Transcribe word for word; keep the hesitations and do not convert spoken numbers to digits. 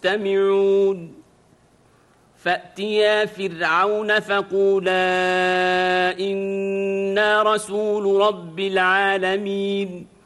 يستمعون فأتيا فرعون فقولا إنا رسول رب العالمين